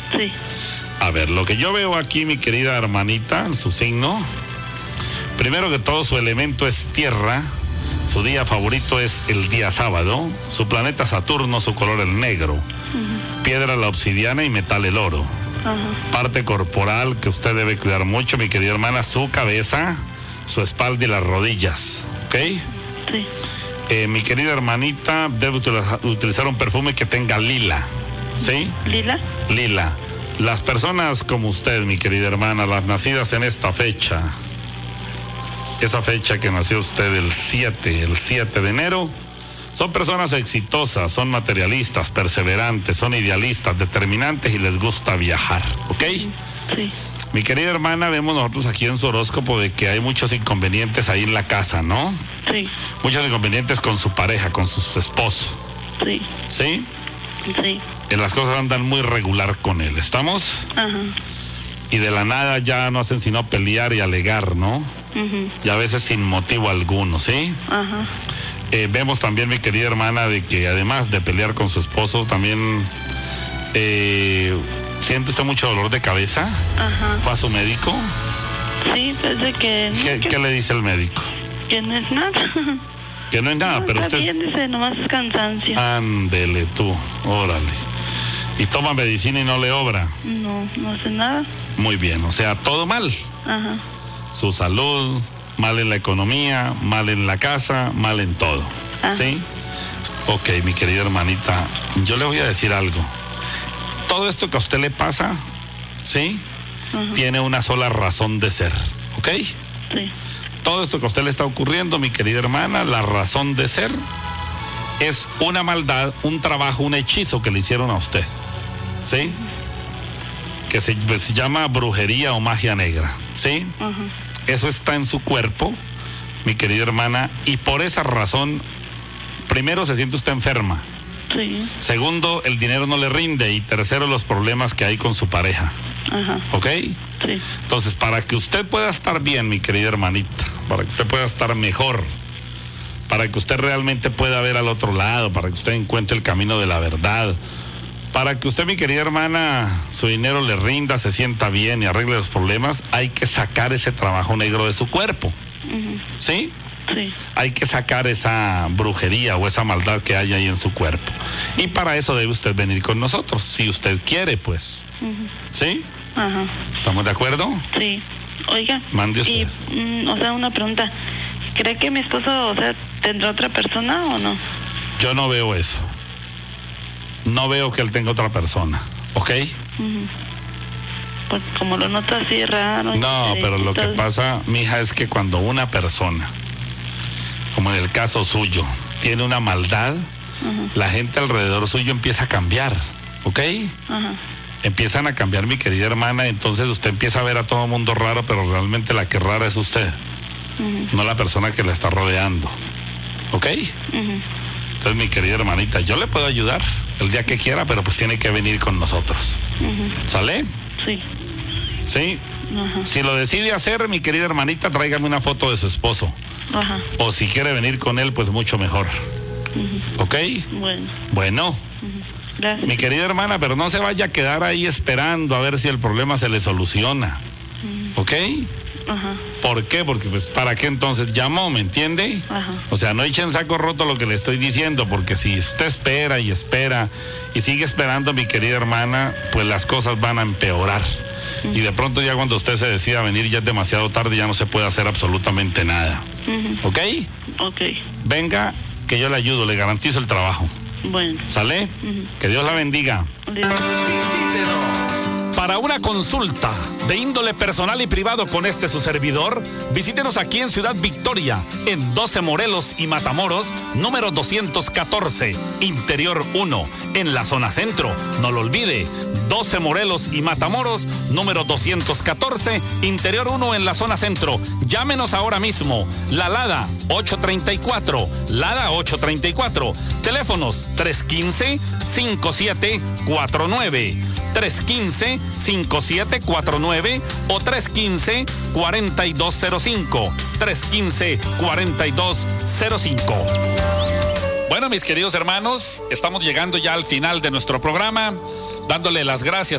Sí. A ver, lo que yo veo aquí, mi querida hermanita, su signo, primero que todo su elemento es tierra, su día favorito es el día sábado, su planeta Saturno, su color el negro, piedra la obsidiana y metal el oro. Parte corporal que usted debe cuidar mucho, mi querida hermana, su cabeza, su espalda y las rodillas, ¿ok? Sí. Mi querida hermanita, debe utilizar un perfume que tenga lila, ¿sí? ¿Lila? Lila. Las personas como usted, mi querida hermana, las nacidas en esta fecha, esa fecha que nació usted el 7 de enero, son personas exitosas, son materialistas, perseverantes, son idealistas, determinantes y les gusta viajar, ¿ok? Sí. Mi querida hermana, vemos nosotros aquí en su horóscopo de que hay muchos inconvenientes ahí en la casa, ¿no? Sí. Muchos inconvenientes con su pareja, con su esposo. Sí. ¿Sí? Sí. Las cosas andan muy regular con él, ¿estamos? Ajá. Y de la nada ya no hacen sino pelear y alegar, ¿no? Y a veces sin motivo alguno, ¿sí? Ajá. Vemos también, mi querida hermana, de que además de pelear con su esposo, también siente usted mucho dolor de cabeza. Ajá. ¿Fue a su médico? Sí, desde que... ¿Qué le dice el médico? Que no es nada. Que no es nada, No, pero está usted... bien, dice, nomás es cansancio. Ándele tú, órale. ¿Y toma medicina y no le obra? No, no hace nada. Muy bien, o sea, todo mal. Ajá. Su salud, mal en la economía, mal en la casa, mal en todo. Ajá. ¿Sí? Ok, mi querida hermanita, yo le voy a decir algo. Todo esto que a usted le pasa, ¿sí? Ajá. Tiene una sola razón de ser, ¿ok? Sí. Todo esto que a usted le está ocurriendo, mi querida hermana, la razón de ser es una maldad, un trabajo, un hechizo que le hicieron a usted, ¿sí? Que se llama brujería o magia negra, ¿sí? Ajá. Eso está en su cuerpo, mi querida hermana, y por esa razón, primero se siente usted enferma. Sí. Segundo, el dinero no le rinde. Y tercero, los problemas que hay con su pareja. Ajá. ¿Ok? Sí. Entonces, para que usted pueda estar bien, mi querida hermanita, para que usted pueda estar mejor, para que usted realmente pueda ver al otro lado, para que usted encuentre el camino de la verdad, para que usted, mi querida hermana, su dinero le rinda, se sienta bien y arregle los problemas, hay que sacar ese trabajo negro de su cuerpo. ¿Sí? Sí. Hay que sacar esa brujería o esa maldad que hay ahí en su cuerpo. Y para eso debe usted venir con nosotros, si usted quiere, pues. ¿Sí? Ajá. ¿Estamos de acuerdo? Sí. Oiga. Mande usted. Y, o sea, una pregunta. ¿Cree que mi esposo, o sea, tendrá otra persona o no? Yo no veo eso. No veo que él tenga otra persona. ¿Ok? Pues como lo nota así raro. No, pero lo que pasa, mija, es que cuando una persona, como en el caso suyo, tiene una maldad, la gente alrededor suyo empieza a cambiar, ¿ok? Ajá. Empiezan a cambiar, mi querida hermana, entonces usted empieza a ver a todo mundo raro, pero realmente la que rara es usted, no la persona que la está rodeando, ¿ok? Entonces, mi querida hermanita, yo le puedo ayudar el día que quiera, pero pues tiene que venir con nosotros. ¿Sale? Sí. ¿Sí? Ajá. Si lo decide hacer, mi querida hermanita, tráigame una foto de su esposo. Ajá. O si quiere venir con él, pues mucho mejor. ¿Ok? Bueno. Bueno, Gracias. mi querida hermana, pero no se vaya a quedar ahí esperando a ver si el problema se le soluciona. ¿Ok? Ajá. ¿Por qué? Porque pues ¿para qué entonces llamó? ¿Me entiende? Ajá. O sea, no echen saco roto lo que le estoy diciendo, porque si usted espera y espera y sigue esperando, mi querida hermana, pues las cosas van a empeorar. Y de pronto ya cuando usted se decida venir ya es demasiado tarde, ya no se puede hacer absolutamente nada. ¿Ok? Ok. Venga, que yo le ayudo, le garantizo el trabajo. Bueno. ¿Sale? Que Dios la bendiga. Para una consulta de índole personal y privado con su servidor, visítenos aquí en Ciudad Victoria, en 12 Morelos y Matamoros, número 214, Interior 1, en la zona centro. No lo olvide, 12 Morelos y Matamoros, número 214, Interior 1, en la zona centro. Llámenos ahora mismo, la Lada 834, Lada 834, teléfonos 315-5749, 315-5749 o 315-4205, 315-4205. Bueno, mis queridos hermanos, estamos llegando ya al final de nuestro programa, dándole las gracias